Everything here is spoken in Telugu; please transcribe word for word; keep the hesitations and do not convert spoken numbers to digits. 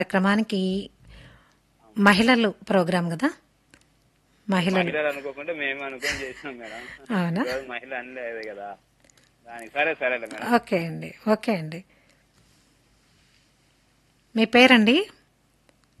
కార్యక్రమానికి మహిళలు ప్రోగ్రాం కదా, మహిళలు మహిళలు అనుకోకుండా మేము అనుకొని చేసినాం మేడం. అవునా? ఈరోజు మహిళ అనలేదు కదా దానికి. సరే సరేలే మేడం. ఓకే అండి, ఓకే అండి. మీ పేరండి?